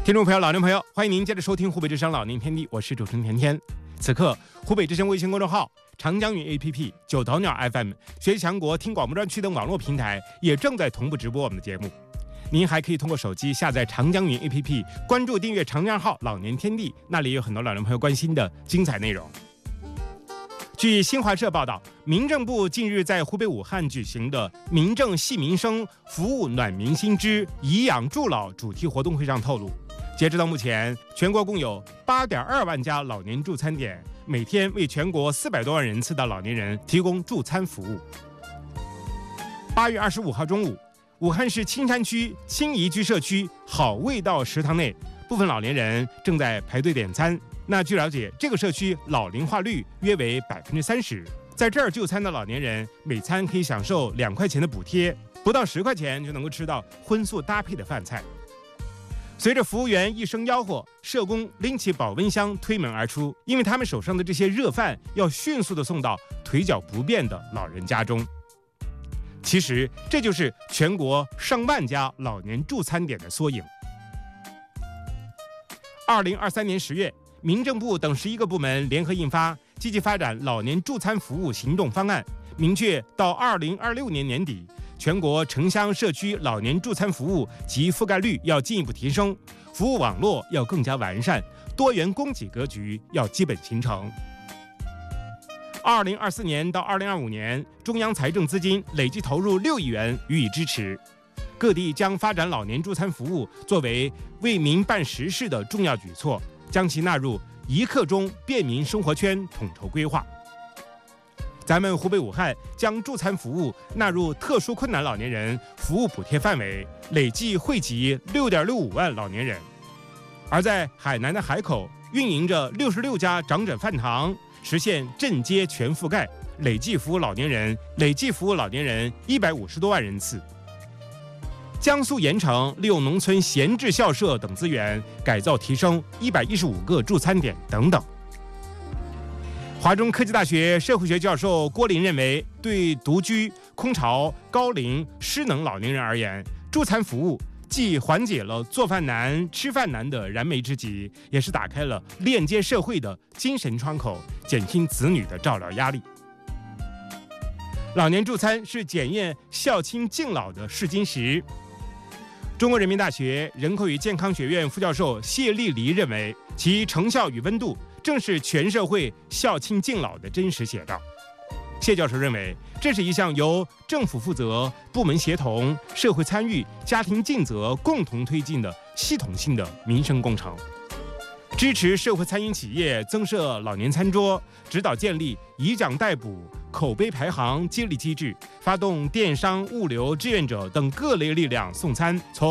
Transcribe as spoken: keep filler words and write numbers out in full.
听众朋友、老年朋友，欢迎您接着收听湖北之声老年天地，我是主持人甜甜。此刻，湖北之声微信公众号、长江云 A P P、九头鸟 F M、学习强国听广播专区等网络平台也正在同步直播我们的节目。您还可以通过手机下载长江云 A P P， 关注订阅长江号老年天地，那里有很多老年朋友关心的精彩内容。据新华社报道，民政部近日在湖北武汉举行的“民政系民生，服务暖民心之颐养助老”主题活动会上透露，截止到目前，全国共有 八点二万家老年助餐点，每天为全国四百多万人次的老年人提供助餐服务。八月二十五号中午，武汉市青山区青宜居社区好味道食堂内，部分老年人正在排队点餐。那据了解，这个社区老龄化率约为百分之三十，在这儿就餐的老年人每餐可以享受两块钱的补贴，不到十块钱就能够吃到荤素搭配的饭菜。随着服务员一声吆喝，社工拎起保温箱推门而出，因为他们手上的这些热饭要迅速地送到腿脚不便的老人家中。其实这就是全国上万家老年助餐点的缩影。二零二三年十月，民政部等十一个部门联合印发《积极发展老年助餐服务行动方案》，明确到二零二六年年底，全国城乡社区老年助餐服务及覆盖率要进一步提升，服务网络要更加完善，多元供给格局要基本形成。二零二四年到二零二五年，中央财政资金累计投入六亿元予以支持，各地将发展老年助餐服务作为为民办实事的重要举措，将其纳入一刻钟便民生活圈统筹规划。咱们湖北武汉将助餐服务纳入特殊困难老年人服务补贴范围，累计惠及 六点六五万老年人。而在海南的海口，运营着六十六家长者饭堂，实现镇街全覆盖，累计服务老年人累计服务老年人一百五十多万人次。江苏盐城利用农村闲置校舍等资源，改造提升一百一十五个助餐点等等。华中科技大学社会学教授郭林认为，对独居、空巢、高龄、失能老年人而言，助餐服务既缓解了做饭难、吃饭难的燃眉之急，也是打开了链接社会的精神窗口，减轻子女的照料压力。老年助餐是检验孝亲敬老的试金石。中国人民大学人口与健康学院副教授谢丽黎认为，其成效与温度正是全社会孝亲敬老的真实写照。谢教授认为，这是一项由政府负责、部门协同、社会参与、家庭尽责共同推进的系统性的民生工程。支持社会餐饮企业增设老年餐桌，指导建立以奖代补、口碑排行激励机制，发动电商、物流志愿者等各类力量送餐，从